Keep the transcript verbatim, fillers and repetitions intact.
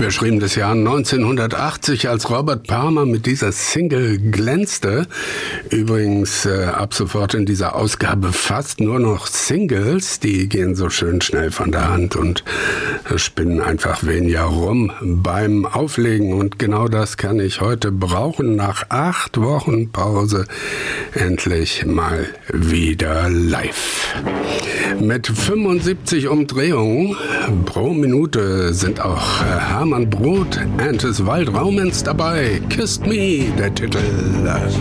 Wir schrieben das Jahr neunzehnhundertachtzig, als Robert Palmer mit dieser Single glänzte. Übrigens äh, ab sofort in dieser Ausgabe fast nur noch Singles. Die gehen so schön schnell von der Hand und spinnen einfach weniger rum beim Auflegen. Und genau das kann ich heute brauchen. Nach acht Wochen Pause endlich mal wieder live. Mit fünfundsiebzig Umdrehungen pro Minute sind auch äh, Hermann Broth and his Wild Romance dabei. Kissed Me, der Titel.